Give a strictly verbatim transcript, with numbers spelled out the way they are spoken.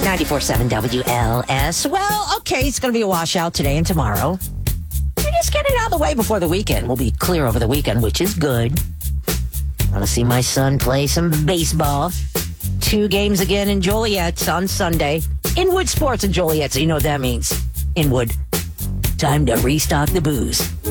ninety-four point seven W L S. Well, okay, it's going to be a washout today and tomorrow. We're just getting it out of the way before the weekend. We'll be clear over the weekend, which is good. Want to see my son play some baseball. Two games again in Joliet on Sunday. Inwood Sports in Joliet, so you know what that means. Inwood. Time to restock the booze.